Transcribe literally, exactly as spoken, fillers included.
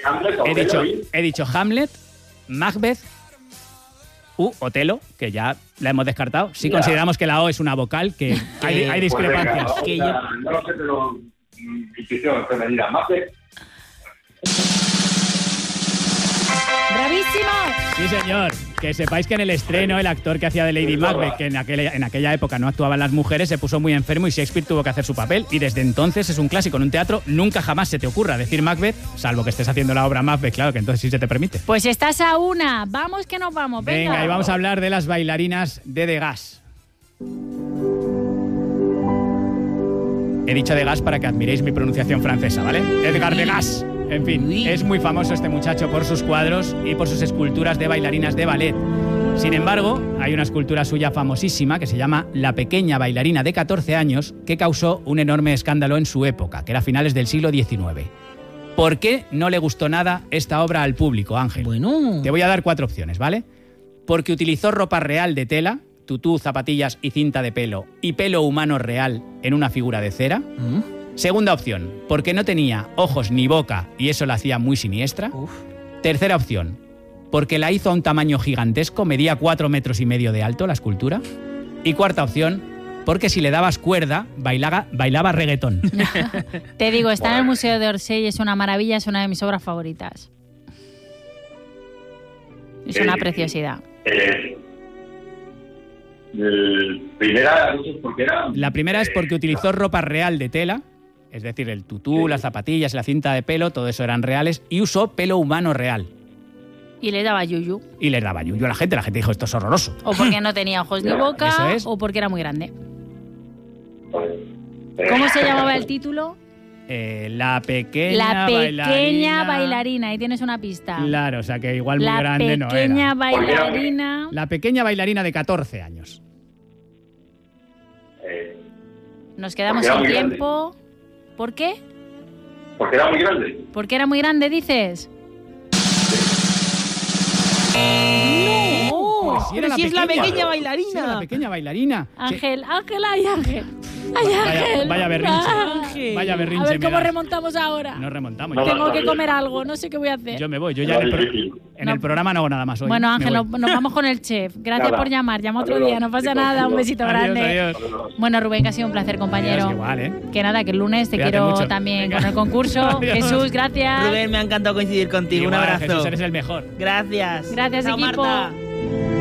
Hamlet, He dicho, Otelo, he dicho Hamlet, Macbeth u Otelo, que ya la hemos descartado. Si Ya. consideramos que la O es una vocal, que hay, hay Pues venga, discrepancias. o Que sea, yo- no lo sé, pero mm, intuición femenina. Macbeth. ¡Bravísimo! Sí, señor. Que sepáis que en el estreno el actor que hacía de Lady Macbeth, que en aquella, en aquella época no actuaban las mujeres, se puso muy enfermo y Shakespeare tuvo que hacer su papel. Y desde entonces es un clásico en un teatro. Nunca jamás se te ocurra decir Macbeth, salvo que estés haciendo la obra Macbeth, claro, que entonces sí se te permite. Pues estás a una. Vamos que nos vamos. Venga. Venga, y vamos a hablar de las bailarinas de Degas. He dicho Degas para que admiréis mi pronunciación francesa, ¿vale? Edgar Degas. En fin, Uy. es muy famoso este muchacho por sus cuadros y por sus esculturas de bailarinas de ballet. Sin embargo, hay una escultura suya famosísima que se llama La pequeña bailarina de catorce años, que causó un enorme escándalo en su época, que era a finales del siglo diecinueve. ¿Por qué no le gustó nada esta obra al público, Ángel? Bueno. Te voy a dar cuatro opciones, ¿vale? Porque utilizó ropa real de tela, tutú, zapatillas y cinta de pelo, y pelo humano real en una figura de cera. Mm. Segunda opción, porque no tenía ojos ni boca y eso la hacía muy siniestra. Uf. Tercera opción, porque la hizo a un tamaño gigantesco, medía cuatro metros y medio de alto la escultura. Y cuarta opción, porque si le dabas cuerda, bailaba, bailaba reggaetón. Te digo, está en el Museo de Orsay, es una maravilla, es una de mis obras favoritas. Es una Eh, preciosidad. Eh, el primera, no sé por qué era. La primera es porque utilizó ropa real de tela, es decir, el tutú, Sí. las zapatillas, la cinta de pelo, todo eso eran reales, y usó pelo humano real. Y le daba yuyu. Y le daba yuyu a la gente, la gente dijo, esto es horroroso. O porque no tenía ojos ni Ya, boca, eso es. o porque era muy grande. Pues, eh, ¿Cómo se llamaba el título? Eh, la pequeña La pequeña bailarina... bailarina. Ahí tienes una pista. Claro, o sea que igual muy La grande no pequeña era. bailarina. La pequeña bailarina de catorce años. eh, Nos quedamos Porque era sin muy grande. tiempo. ¿Por qué? porque era muy grande. Porque era muy grande, dices. ¡No! Pues sí, era Pero si es la pequeña Sí, era bailarina. la pequeña bailarina. Sí. Ángel, Ángel, ay Ángel. Ay Vaya- Ángel. vaya berrinche. Ángel. Vaya A berrinche. ver me cómo das. remontamos ahora. Nos remontamos. No, Yo, Tengo no, que no, comer no. algo, no sé qué voy a hacer. yo me voy. Yo ya No, en, el, pro- difícil. en No. el programa no hago nada más hoy. Bueno, Me Ángel, voy. nos, nos vamos con el chef. Gracias Nada. por llamar. Llama otro Adiós, día, no pasa chicos, nada. Un adiós. besito Adiós, grande. adiós. Bueno, Rubén, que ha sido un placer, compañero. Adiós, igual, ¿eh? Que nada, que el lunes te Cuídate quiero mucho. también Venga. con el concurso. Adiós. Jesús, gracias. Rubén, me ha encantado coincidir contigo. Igual, Un abrazo. Jesús, eres el mejor. Gracias. Gracias, Chao, equipo. Marta.